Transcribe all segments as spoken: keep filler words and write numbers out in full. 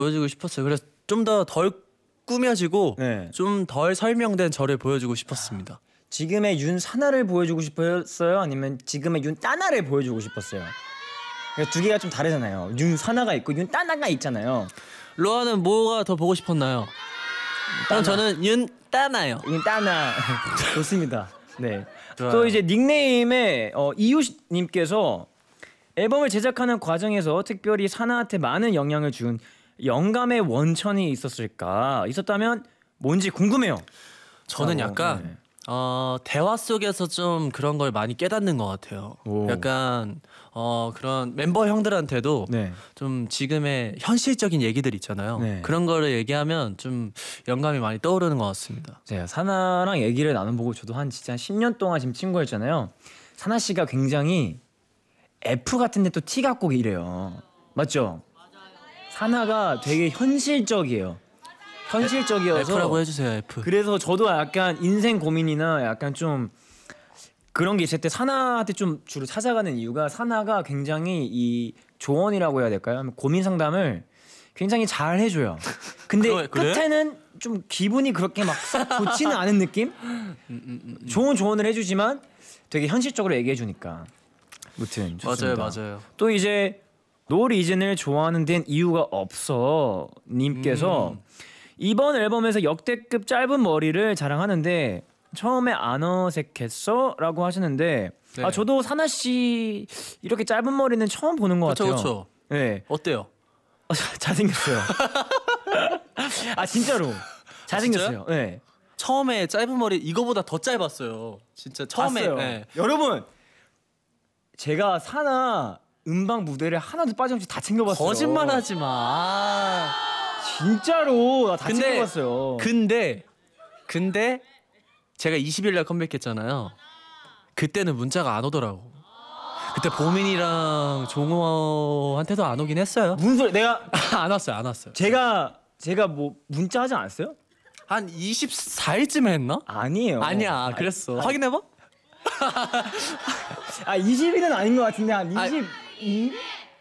보여주고 싶었어요. 그래서 좀 더 덜 꾸며지고 네. 좀 덜 설명된 저를 보여주고 싶었습니다. 지금의 윤사나를 보여주고 싶었어요? 아니면 지금의 윤따나를 보여주고 싶었어요? 그러니까 두 개가 좀 다르잖아요. 윤사나가 있고 윤따나가 있잖아요. 로아는 뭐가 더 보고 싶었나요? 그럼 저는 윤따나요. 윤따나 좋습니다. 네. 좋아요. 또 이제 닉네임에 어, 이유님께서 앨범을 제작하는 과정에서 특별히 사나한테 많은 영향을 준 영감의 원천이 있었을까? 있었다면 뭔지 궁금해요. 저는 라고, 약간 네. 어, 대화 속에서 좀 그런 걸 많이 깨닫는 것 같아요. 오. 약간 어, 그런 멤버 형들한테도 네. 좀 지금의 현실적인 얘기들 있잖아요. 네. 그런 거를 얘기하면 좀 영감이 많이 떠오르는 것 같습니다. 제가 사나랑 얘기를 나눠보고 저도 한 진짜 십 년 동안 지금 친구였잖아요. 사나 씨가 굉장히 F 같은데 또 T 같고 이래요. 맞죠? 사나가 되게 현실적이에요. 현실적이어서 F라고 해주세요. F. 그래서 저도 약간 인생 고민이나 약간 좀 그런 게 있을 때 사나한테 좀 주로 찾아가는 이유가 사나가 굉장히 이 조언이라고 해야 될까요? 고민 상담을 굉장히 잘 해줘요. 근데 그래, 그래? 끝에는 좀 기분이 그렇게 막 썩 좋지는 않은 느낌? 음, 음, 음. 좋은 조언을 해주지만 되게 현실적으로 얘기해주니까. 무튼 맞아요, 좋습니다. 맞아요. 또 이제 노 리즌을 좋아하는 데는 이유가 없어 님께서 음. 이번 앨범에서 역대급 짧은 머리를 자랑하는데 처음에 안 어색했어? 라고 하시는데 네. 아 저도 사나 씨 이렇게 짧은 머리는 처음 보는 것 그쵸, 같아요. 그쵸. 네. 어때요? 어, 잘생겼어요. 아 진짜로 잘생겼어요. 네. 처음에 짧은 머리 이거보다 더 짧았어요. 진짜 처음에. 봤어요. 네. 여러분 제가 사나 음방 무대를 하나도 빠짐없이 다 챙겨봤어요. 거짓말하지 마. 진짜로 나 다 근데- 챙겨봤어요. 근데 근데 제가 이십 일 날 컴백했잖아요. 그때는 문자가 안 오더라고. 그때 보민이랑 종호한테도 안 오긴 했어요. 무슨 소리? 내가 안 왔어요, 안 왔어요. 제가 제가 뭐 문자 하지 않았어요? 한 이십사 일쯤에 했나? 아니에요. 아니야, 그랬어. 아니, 확인해봐. 아 이십 일은 아닌 것 같은데 한 아, 이십이?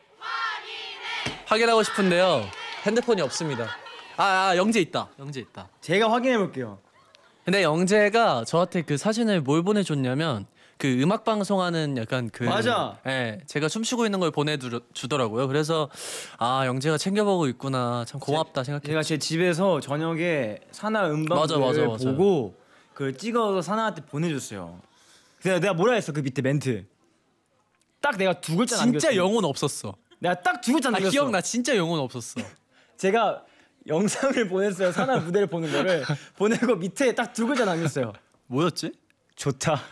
확인하고 싶은데요. 핸드폰이 없습니다. 아, 아 영재 있다. 영재 있다. 제가 확인해 볼게요. 근데 영재가 저한테 그 사진을 뭘 보내줬냐면 그 음악 방송하는 약간 그 맞아. 예, 제가 춤추고 있는 걸 보내주더라고요. 그래서 아 영재가 챙겨보고 있구나. 참 고맙다 생각해. 제가 제 집에서 저녁에 사나 맞아, 음방을 맞아, 맞아. 보고 그걸 찍어서 사나한테 보내줬어요. 내가 내가 뭐라 했어 그 밑에 멘트. 딱 내가 두 글자 남겼어. 진짜 영혼 없었어. 내가 딱 두 글자 아, 남겼어. 기억나. 진짜 영혼 없었어. 제가 영상을 보냈어요. 사나 무대를 보는 거를 보내고 밑에 딱 두 글자 남겼어요. 뭐였지? 좋다.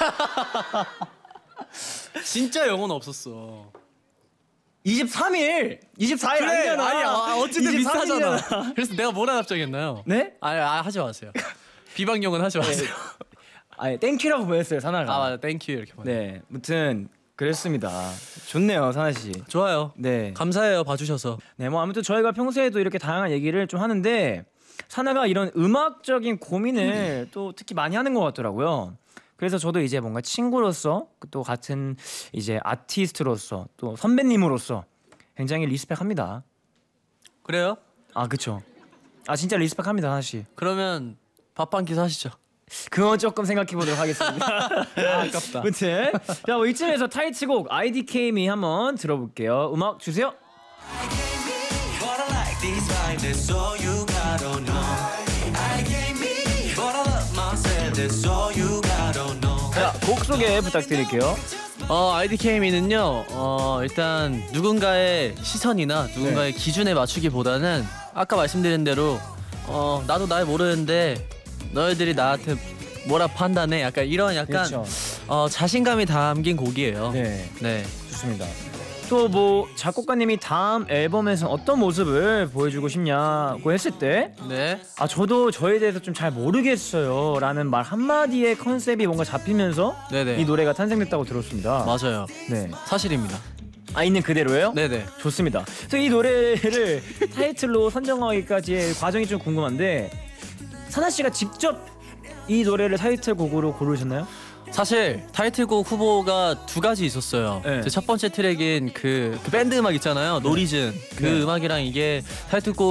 진짜 영혼 없었어. 이십삼 일, 이십사 일 아니잖아. 아니야. 아, 어쨌든 이십삼 일이잖아. 비슷하잖아. 그래서 내가 뭐라 답장했나요? 네? 아, 아 하지 마세요. 비방용은 하지 마세요. 아니 땡큐라고 보냈어요 사나가. 아 맞아, 땡큐 이렇게 보내. 네, 무튼 그랬습니다. 좋네요 사나 씨. 좋아요. 네. 감사해요, 봐주셔서. 네, 뭐 아무튼 저희가 평소에도 이렇게 다양한 얘기를 좀 하는데 사나가 이런 음악적인 고민을 또 특히 많이 하는 것 같더라고요. 그래서 저도 이제 뭔가 친구로서 또 같은 이제 아티스트로서 또 선배님으로서 굉장히 리스펙합니다. 그래요? 아 그쵸. 아 진짜 리스펙합니다 사나 씨. 그러면 밥 한 끼 사시죠. 그건 조금 생각해 보도록 하겠습니다. 아, 아깝다. 아무튼 자, 뭐 이쯤에서 타이틀곡 아이디케이미 한번 들어볼게요. 음악 주세요. But I like this vibe, that's all you gotta know. I gave me, but I love myself, that's all you gotta know. 자, 곡 소개 부탁드릴게요. 어 아이디케이미는요. 어 일단 누군가의 시선이나 누군가의 기준에 맞추기보다는 아까 말씀드린 대로 어 나도 날 모르는데 너희들이 나한테 뭐라 판단해. 약간 이런 약간 그렇죠. 어 자신감이 담긴 곡이에요. 네, 네. 좋습니다. 또 뭐 작곡가님이 다음 앨범에서 어떤 모습을 보여주고 싶냐고 했을 때 네. 아 저도 저에 대해서 좀 잘 모르겠어요 라는 말 한마디의 컨셉이 뭔가 잡히면서 네네. 이 노래가 탄생됐다고 들었습니다. 맞아요. 네. 사실입니다. 아 있는 그대로예요? 네네. 좋습니다. 그래서 이 노래를 타이틀로 선정하기까지의 과정이 좀 궁금한데 사나 씨가 직접 이 노래를 타이틀곡으로 고르셨나요? 사실 타이틀곡 후보가 두 가지 있었어요. 네. 제 첫 번째 트랙인 그, 그 밴드 음악 있잖아요. 노리즌 그 네. 음악이랑 이게 타이틀곡